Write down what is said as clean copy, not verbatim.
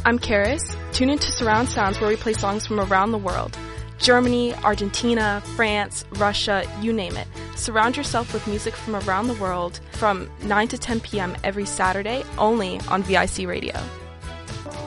I'm Karis. Tune into Surround Sounds where we play songs from around the world. Germany, Argentina, France, Russia, you name it. Surround yourself with music from around the world from 9 to 10 p.m. every Saturday, only on VIC Radio.